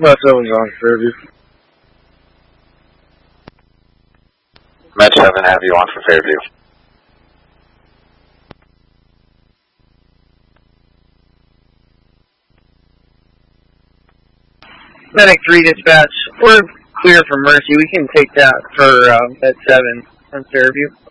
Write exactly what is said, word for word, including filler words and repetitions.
Med seven's on Fairview. Med seven, have you on for Fairview? Medic three dispatch, we're clear for Mercy. We can take that for uh, Med seven on Fairview.